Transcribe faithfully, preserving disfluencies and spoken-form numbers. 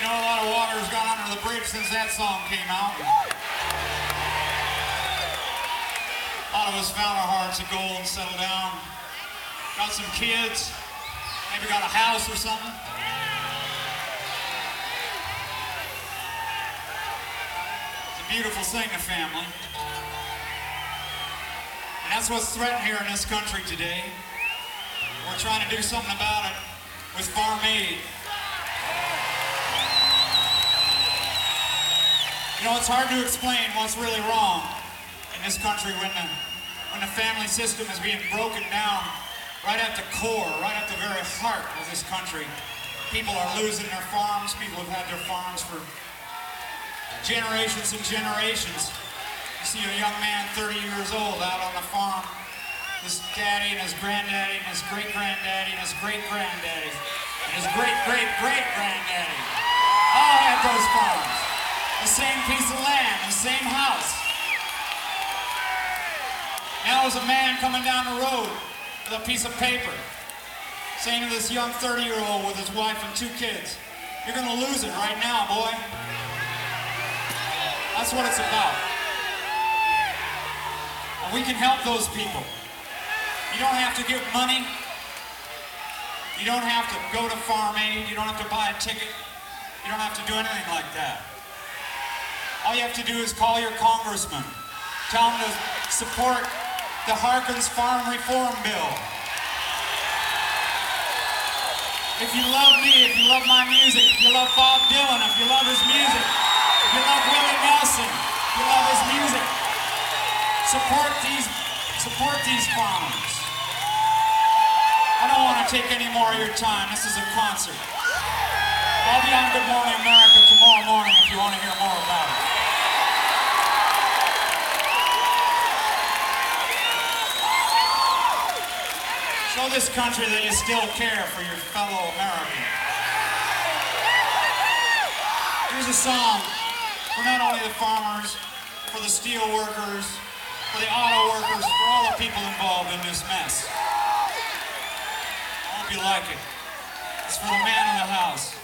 You know, a lot of water's gone under the bridge since that song came out. A lot of us found our hearts of gold and settled down. Got some kids. Maybe got a house or something. It's a beautiful thing, a family. And that's what's threatened here in this country today. We're trying to do something about it with Farm Aid. You know, it's hard to explain what's really wrong in this country when the, when the family system is being broken down right at the core, right at the very heart of this country. People are losing their farms. People have had their farms for generations and generations. You see a young man, thirty years old, out on the farm. His daddy and his granddaddy and his great-granddaddy and his great-granddaddy and his great-great-great-granddaddy all had those farms. The same piece of land, the same house. Now there's a man coming down the road with a piece of paper saying to this young thirty-year-old with his wife and two kids, "You're gonna lose it right now, boy." That's what it's about. And we can help those people. You don't have to give money. You don't have to go to Farm Aid. You don't have to buy a ticket. You don't have to do anything like that. All you have to do is call your congressman. Tell him to support the Harkins Farm Reform Bill. If you love me, if you love my music, if you love Bob Dylan, if you love his music, if you love Willie Nelson, if you love his music, support these, support these farmers. I don't want to take any more of your time. This is a concert. I'll be on Good Morning America tomorrow morning if you want to hear more about it. Show this country that you still care for your fellow American. Here's a song for not only the farmers, for the steel workers, for the auto workers, for all the people involved in this mess. I hope you like it. It's for the man in the house.